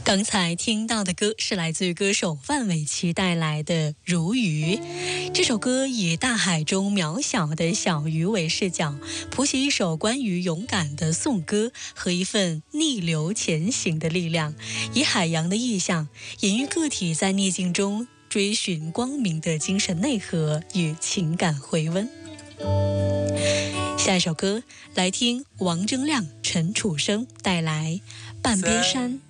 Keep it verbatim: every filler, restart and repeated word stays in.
刚才听到的歌是来自于歌手范玮琪带来的《如鱼》。这首歌以大海中渺小的小鱼为视角，谱写一首关于勇敢的颂歌和一份逆流前行的力量，以海洋的意象隐喻个体在逆境中追寻光明的精神内核与情感回温。下一首歌来听王铮亮、陈楚生带来《半边山》。